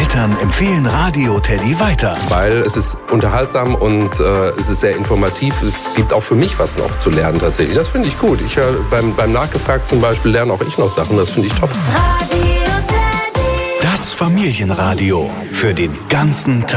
Eltern empfehlen Radio Teddy weiter. Weil es ist unterhaltsam und es ist sehr informativ. Es gibt auch für mich was noch zu lernen tatsächlich. Das finde ich gut. Ich höre beim Nachgefragt zum Beispiel lerne auch ich noch Sachen. Das finde ich top. Das Familienradio für den ganzen Tag.